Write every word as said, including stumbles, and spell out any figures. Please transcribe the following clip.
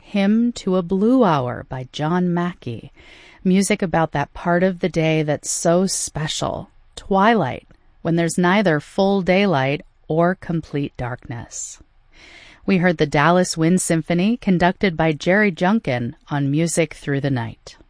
Hymn to a Blue Hour by John Mackey. Music about that part of the day that's so special, twilight, when there's neither full daylight or complete darkness. We heard the Dallas Wind Symphony, conducted by Jerry Junkin, on Music Through the Night.